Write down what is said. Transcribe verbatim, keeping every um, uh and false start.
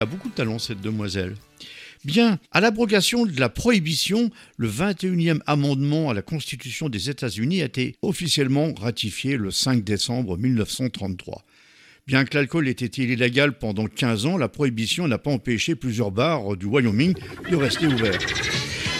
Elle a beaucoup de talent, cette demoiselle. Bien, à l'abrogation de la prohibition, le vingt et unième amendement à la Constitution des États-Unis a été officiellement ratifié le cinq décembre mille neuf cent trente-trois. Bien que l'alcool ait été illégal pendant quinze ans, la prohibition n'a pas empêché plusieurs bars du Wyoming de rester ouverts.